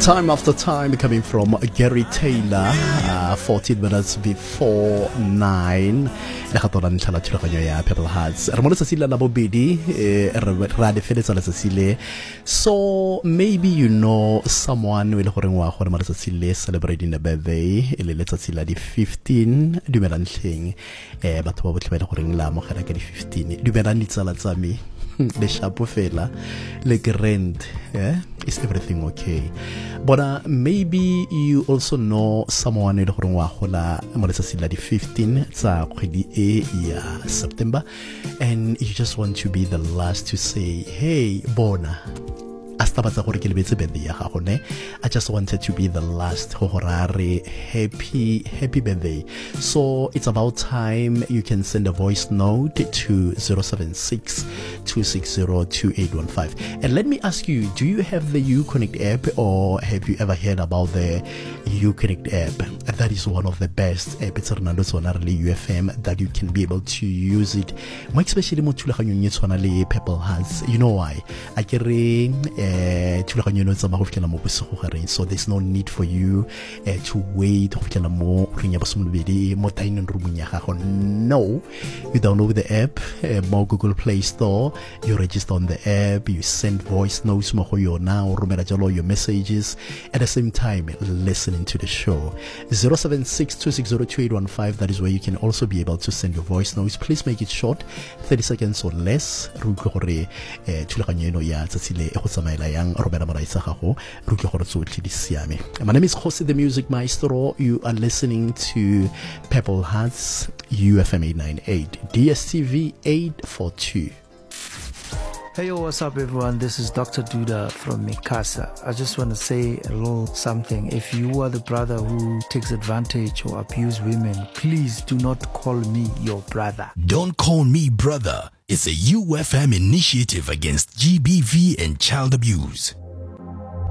Time after time coming from Gary Taylor, 14 minutes before 9. Le khatona ntlha la thulaganyo ya Purple Hearts. Re mo letsatsi la bobedi ra de feletsa letsatsi le. So maybe you know someone we le goreng wa gore mo letsatsi le celebrating a birthday le letsatsi la di 15 dumelang tlheng batho ba botle ba le goreng la mo gana ka di 15 dumelang ditsala tsa me. Le shapo fela le grand, is everything okay? But maybe you also know someone le goreng wa gola mo letsatsi la di 15 tsa kgwedi e ya September, and you just want to be the last to say, hey bona I just wanted to be the last happy birthday. So it's about time you can send a voice note to 076-260-2815. And let me ask you, do you have the Uconnect app, or have you ever heard about the Uconnect app? That is one of the best apps UFM that you can be able to use it. More especially Purple Hearts. You know why? So there's no need for you to wait. No, you download the app, more Google Play Store, you register on the app, you send voice notes now, your messages, at the same time listening to the show. 076-260-2815, that is where you can also be able to send your voice notes. Please make it short, 30 seconds or less. My name is Jose the Music Maestro. You are listening to Purple Hearts, UFM 898, DSTV 842. Hey, yo, what's up, everyone? This is Dr. Duda from Mikasa. I just want to say a little something. If you are the brother who takes advantage or abuse women, please do not call me your brother. Don't call me brother. It's a UFM initiative against GBV and child abuse.